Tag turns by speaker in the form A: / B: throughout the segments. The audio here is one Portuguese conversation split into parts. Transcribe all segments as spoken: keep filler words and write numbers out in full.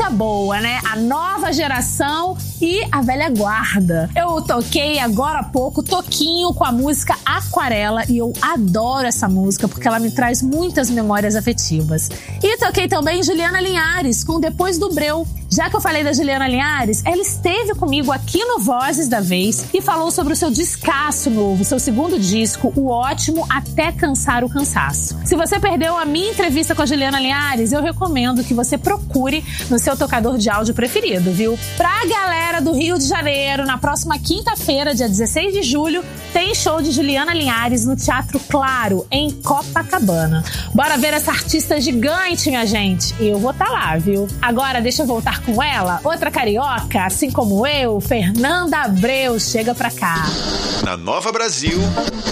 A: coisa boa, né? A nova geração e a velha guarda. Eu toquei agora há pouco Toquinho com a música Aquarela e eu adoro essa música porque ela me traz muitas memórias afetivas. E toquei também Juliana Linhares com Depois do Breu. Já que eu falei da Juliana Linhares, ela esteve comigo aqui no Vozes da Vez e falou sobre o seu descasso novo, seu segundo disco, o ótimo Até Cansar o Cansaço. Se você perdeu a minha entrevista com a Juliana Linhares, eu recomendo que você procure no seu tocador de áudio preferido, viu? Pra galera do Rio de Janeiro, na próxima quinta-feira, dia dezesseis de julho, tem show de Juliana Linhares no Teatro Claro, em Copacabana. Bora ver essa artista gigante, minha gente? Eu vou estar lá, viu? Agora, deixa eu voltar com ela, outra carioca, assim como eu, Fernanda Abreu, chega pra cá.
B: Na Nova Brasil,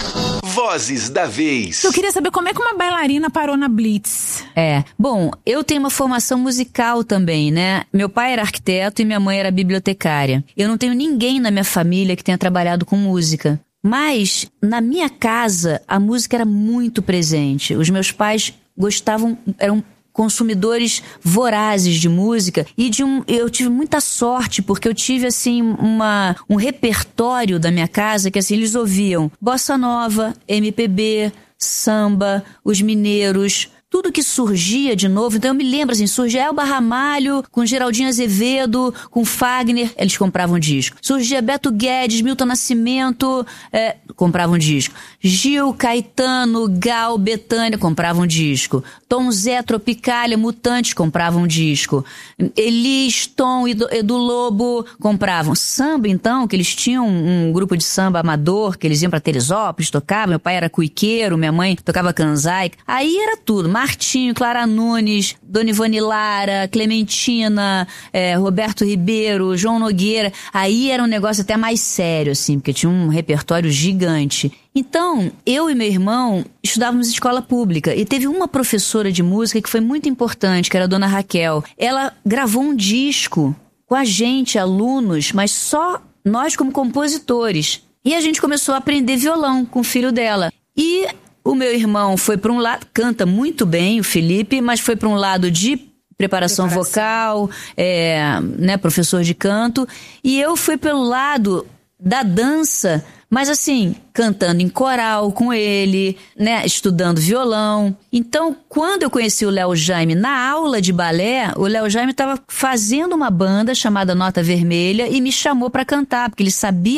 B: Vozes da Vez.
C: Eu queria saber como é que uma bailarina parou na Blitz.
D: É, bom, eu tenho uma formação musical também, né? Meu pai era arquiteto e minha mãe era bibliotecária. Eu não tenho ninguém na minha família que tenha trabalhado com música. Mas, na minha casa, a música era muito presente. Os meus pais gostavam, eram consumidores vorazes de música e de um, eu tive muita sorte porque eu tive assim uma, um repertório da minha casa que assim eles ouviam bossa nova, M P B, samba, os mineiros, tudo que surgia de novo. Então eu me lembro assim, surgia Elba Ramalho com Geraldinho Azevedo, com Fagner, eles compravam disco. Surgia Beto Guedes, Milton Nascimento, é, compravam disco. Gil, Caetano, Gal, Bethânia, compravam disco. Tom Zé, Tropicália, Mutantes, compravam disco. Elis, Tom, Edu, Edu Lobo, compravam. Samba, então, que eles tinham um grupo de samba amador, que eles iam pra Teresópolis, tocavam. Meu pai era cuiqueiro, minha mãe tocava canzai. Aí era tudo. Martinho, Clara Nunes, Dona Ivone Lara, Clementina, é, Roberto Ribeiro, João Nogueira. Aí era um negócio até mais sério, assim, porque tinha um repertório gigante. Então, eu e meu irmão estudávamos em escola pública e teve uma professora de música que foi muito importante, que era a Dona Raquel. Ela gravou um disco com a gente, alunos, mas só nós como compositores. E a gente começou a aprender violão com o filho dela. E o meu irmão foi para um lado, canta muito bem, o Felipe, mas foi para um lado de preparação, preparação. vocal, é, né, professor de canto. E eu fui pelo lado da dança, mas assim, cantando em coral com ele, né, estudando violão. Então, quando eu conheci o Léo Jaime na aula de balé, o Léo Jaime estava fazendo uma banda chamada Nota Vermelha e me chamou para cantar, porque ele sabia